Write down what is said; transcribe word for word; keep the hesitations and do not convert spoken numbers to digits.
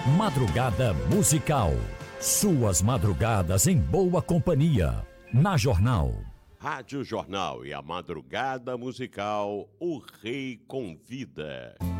Madrugada Musical. Suas madrugadas em boa companhia. Na Jornal. Rádio Jornal e a Madrugada Musical, o Rei Convida.